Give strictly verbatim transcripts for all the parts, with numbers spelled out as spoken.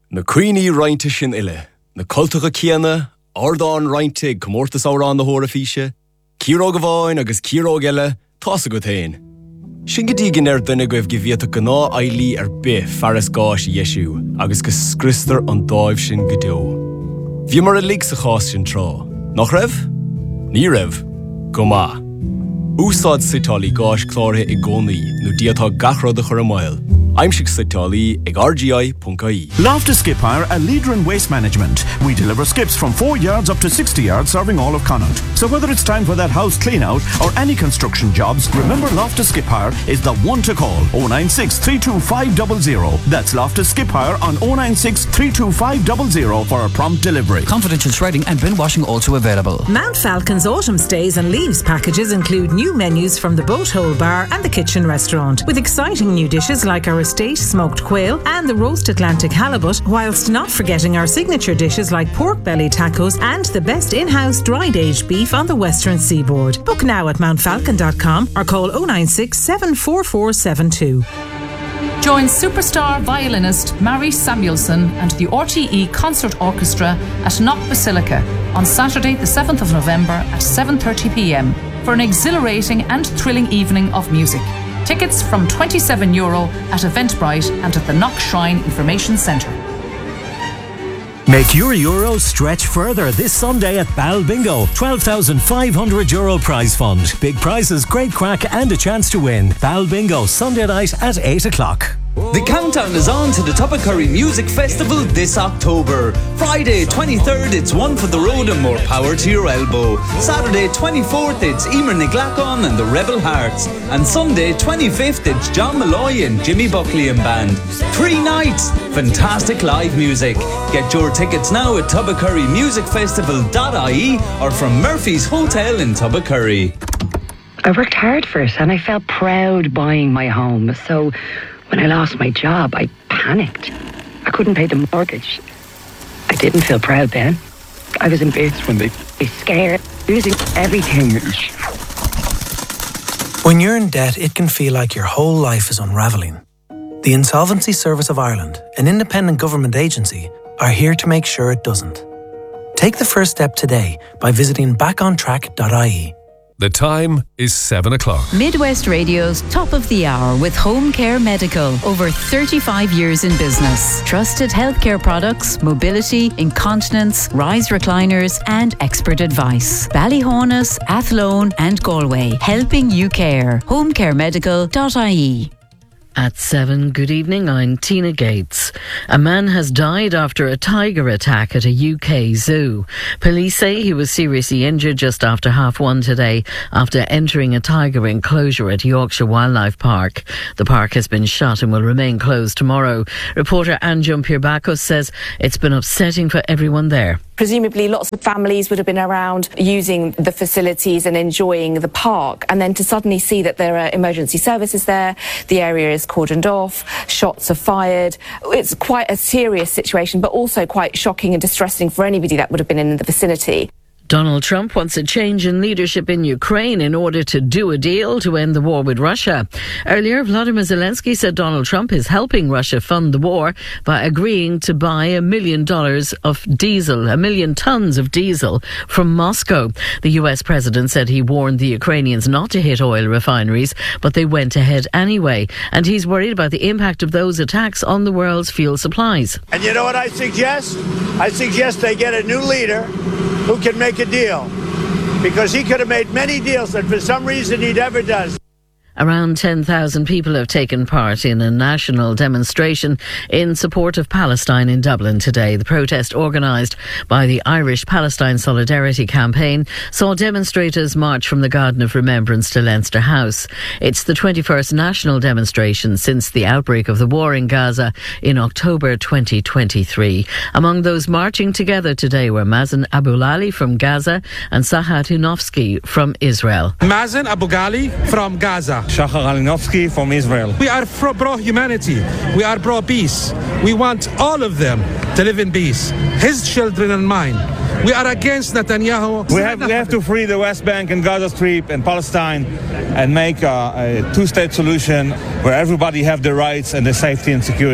Na cuioine rointe sin ile, na cultacha ciana, ardán rointe ag comórtas árán na hóra físe, círóg a bháin agus círóg eile, tása go tain. Sin go dígin ar duine goibh go bhíota go ná ailí ar bith fearras gáis Iesú, agus go scristar an dáibh sin go deo. Bhí mar a lig sa chás sin trá. Nach raibh? Ní raibh. Go maith. Úsáid sitálaí gáis chlártha i gcónaí nó diatá gachrad a chur a máil. Aimsig sitálaí ag r g i dot i e. Loftus Skip Hire, a leader in waste management. We deliver skips from four yards up to sixty yards, serving all of Connaught. So whether it's time for that house clean out or any construction jobs, remember Loftus Skip Hire is the one to call. oh nine six, three two five zero zero. That's Loftus Skip Hire on oh nine six, three two five zero zero for a prompt delivery. Confidential shredding and bin washing also available. Mount Falcon's autumn stays and leaves packages include new menus from the Boathole Bar and the Kitchen Restaurant, with exciting new dishes like our estate smoked quail and the roast Atlantic halibut, whilst not forgetting our signature dishes like pork belly tacos and the best in-house dried aged beef on the western seaboard. Book now at mount falcon dot com or call oh nine six, seven four four seven two. Join superstar violinist Mary Samuelson and the R T E Concert Orchestra at Knock Basilica on Saturday the seventh of November at seven thirty p m for an exhilarating and thrilling evening of music. Tickets from twenty-seven euro at Eventbrite and at the Knock Shrine Information Centre. Make your euro stretch further this Sunday at Bal Bingo. twelve thousand five hundred euro prize fund. Big prizes, great crack and a chance to win. Bal Bingo, Sunday night at eight o'clock. The countdown is on to the Tubbercurry Music Festival this October. Friday twenty-third, it's One for the Road and More Power to Your Elbow. Saturday twenty-fourth, it's Emer Niglacon and the Rebel Hearts. And Sunday twenty-fifth, it's John Malloy and Jimmy Buckley and Band. Three nights, fantastic live music. Get your tickets now at tubbercurry music festival dot I E or from Murphy's Hotel in Tubbercurry. I worked hard for it and I felt proud buying my home. So when I lost my job, I panicked. I couldn't pay the mortgage. I didn't feel proud then. I was in bits when they... I was scared, losing everything. When you're in debt, it can feel like your whole life is unravelling. The Insolvency Service of Ireland, an independent government agency, are here to make sure it doesn't. Take the first step today by visiting back on track dot I E. The time is seven o'clock. Midwest Radio's Top of the Hour with Home Care Medical. Over thirty-five years in business. Trusted healthcare products, mobility, incontinence, rise recliners and expert advice. Ballyhonus, Athlone and Galway. Helping you care. home care medical dot I E. At seven, good evening, I'm Tina Gates. A man has died after a tiger attack at a U K zoo. Police say he was seriously injured just after half one today after entering a tiger enclosure at Yorkshire Wildlife Park. The park has been shut and will remain closed tomorrow. Reporter Anjum Pirbakos says it's been upsetting for everyone there. Presumably lots of families would have been around using the facilities and enjoying the park, and then to suddenly see that there are emergency services there, the area is cordoned off, shots are fired. It's quite a serious situation, but also quite shocking and distressing for anybody that would have been in the vicinity. Donald Trump wants a change in leadership in Ukraine in order to do a deal to end the war with Russia. Earlier, Vladimir Zelensky said Donald Trump is helping Russia fund the war by agreeing to buy a million dollars of diesel, a million tons of diesel from Moscow. The U S president said he warned the Ukrainians not to hit oil refineries, but they went ahead anyway. And he's worried about the impact of those attacks on the world's fuel supplies. And you know what I suggest? I suggest they get a new leader who can make a deal, because he could have made many deals that for some reason he never does. Around ten thousand people have taken part in a national demonstration in support of Palestine in Dublin today. The protest, organised by the Irish Palestine Solidarity Campaign, saw demonstrators march from the Garden of Remembrance to Leinster House. It's the twenty-first national demonstration since the outbreak of the war in Gaza in October twenty twenty-three. Among those marching together today were Mazen Abulali from Gaza and Sahat Hunovsky from Israel. Mazen Abulali from Gaza. Shachar Alinovsky from Israel. We are pro-humanity. We are pro-peace. We want all of them to live in peace. His children and mine. We are against Netanyahu. We have, we have to free the West Bank and Gaza Strip and Palestine and make a, a two-state solution where everybody have the rights and the safety and security.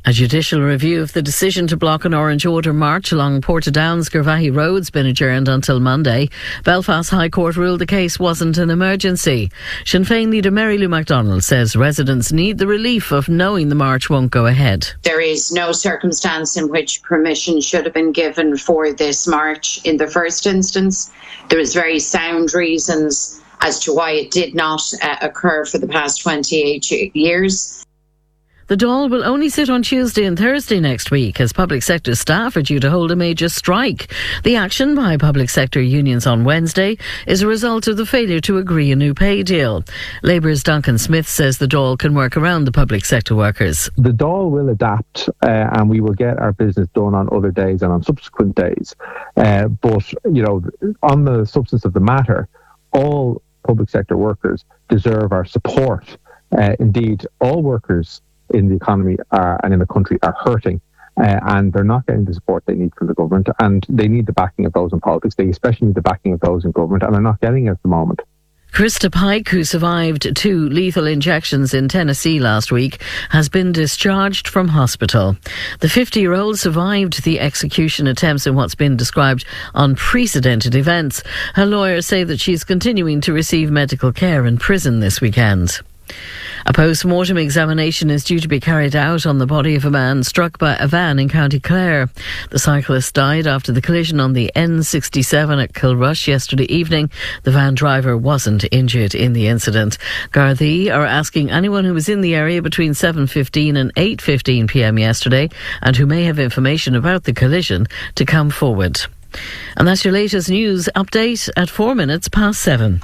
A judicial review of the decision to block an orange order march along Portadown's Gervahi Road's been adjourned until Monday. Belfast High Court ruled the case wasn't an emergency. Sinn Féin leader Mary Lou MacDonald says residents need the relief of knowing the march won't go ahead. There is no circumstance in which permission should have been given for this march in the first instance. There is very sound reasons as to why it did not uh, occur for the past twenty-eight years. The Dáil will only sit on Tuesday and Thursday next week as public sector staff are due to hold a major strike. The action by public sector unions on Wednesday is a result of the failure to agree a new pay deal. Labour's Duncan Smith says the Dáil can work around the public sector workers. The Dáil will adapt uh, and we will get our business done on other days and on subsequent days. Uh, but, you know, on the substance of the matter, all public sector workers deserve our support. Uh, indeed, all workers in the economy are, and in the country are hurting uh, and they're not getting the support they need from the government, and they need the backing of those in politics. They especially need the backing of those in government, and they're not getting it at the moment. Krista Pike, who survived two lethal injections in Tennessee last week, has been discharged from hospital. The fifty-year-old survived the execution attempts in what's been described unprecedented events. Her lawyers say that she's continuing to receive medical care in prison this weekend. A post-mortem examination is due to be carried out on the body of a man struck by a van in County Clare. The cyclist died after the collision on the N sixty-seven at Kilrush yesterday evening. The van driver wasn't injured in the incident. Gardaí are asking anyone who was in the area between seven fifteen and eight fifteen p m yesterday and who may have information about the collision to come forward. And that's your latest news update at four minutes past seven.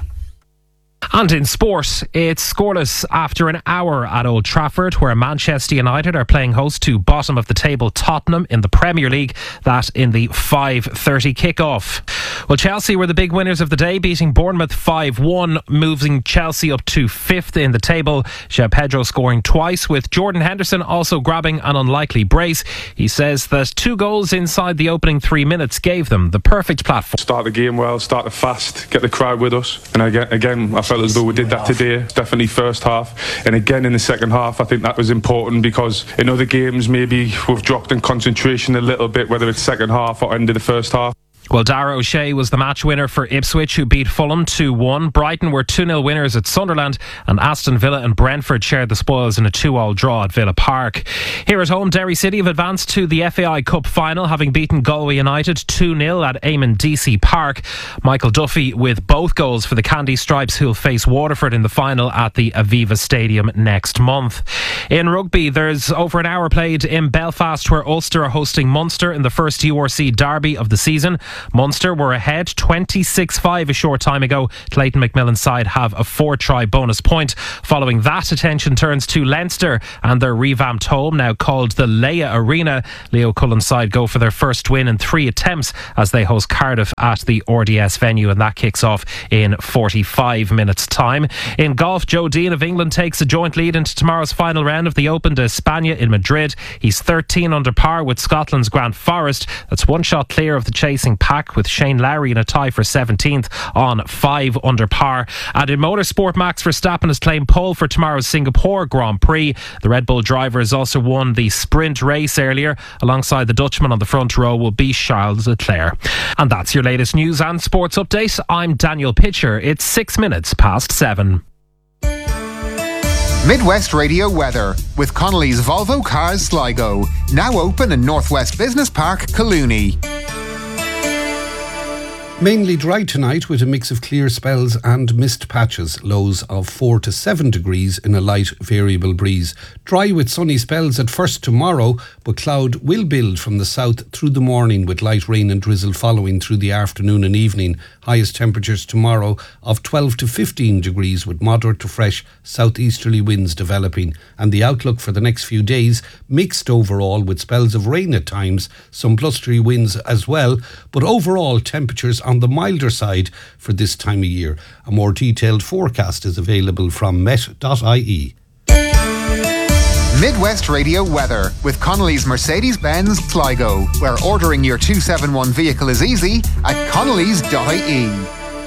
And in sport, it's scoreless after an hour at Old Trafford, where Manchester United are playing host to bottom of the table Tottenham in the Premier League, that in the five thirty kickoff. Well, Chelsea were the big winners of the day, beating Bournemouth five one, moving Chelsea up to fifth in the table. João Pedro scoring twice, with Jordan Henderson also grabbing an unlikely brace. He says that two goals inside the opening three minutes gave them the perfect platform. Start the game well, start it fast, get the crowd with us, and again, again I felt as though we did that today, definitely first half, and again in the second half. I think that was important because in other games maybe we've dropped in concentration a little bit, whether it's second half or end of the first half. Well, Dara O'Shea was the match winner for Ipswich, who beat Fulham two one. Brighton were two nil winners at Sunderland, and Aston Villa and Brentford shared the spoils in a two all draw at Villa Park. Here at home, Derry City have advanced to the F A I Cup final, having beaten Galway United two nil at Eamon D C Park. Michael Duffy with both goals for the Candy Stripes, who'll face Waterford in the final at the Aviva Stadium next month. In rugby, there's over an hour played in Belfast, where Ulster are hosting Munster in the first U R C derby of the season. Munster were ahead twenty-six five a short time ago. Clayton McMillan's side have a four-try bonus point. Following that, attention turns to Leinster and their revamped home, now called the Leia Arena. Leo Cullen's side go for their first win in three attempts as they host Cardiff at the R D S venue, and that kicks off in forty-five minutes' time. In golf, Joe Dean of England takes a joint lead into tomorrow's final round of the Open de España in Madrid. He's thirteen under par with Scotland's Grant Forrest. That's one shot clear of the chasing pack, with Shane Lowry in a tie for seventeenth on five under par. And in motorsport, Max Verstappen has claimed pole for tomorrow's Singapore Grand Prix. The Red Bull driver has also won the sprint race earlier. Alongside the Dutchman on the front row will be Charles Leclerc. And that's your latest news and sports update. I'm Daniel Pitcher. It's six minutes past seven. Midwest Radio weather with Connolly's Volvo Cars Sligo, now open in Northwest Business Park, Collooney. Mainly dry tonight with a mix of clear spells and mist patches. Lows of four to seven degrees in a light variable breeze. Dry with sunny spells at first tomorrow, but cloud will build from the south through the morning with light rain and drizzle following through the afternoon and evening. Highest temperatures tomorrow of twelve to fifteen degrees with moderate to fresh southeasterly winds developing. And the outlook for the next few days, mixed overall with spells of rain at times, some blustery winds as well, but overall temperatures on the milder side for this time of year. A more detailed forecast is available from met dot I E. Midwest Radio weather with Connolly's Mercedes-Benz Sligo, where ordering your two seventy-one vehicle is easy at connellys dot I E.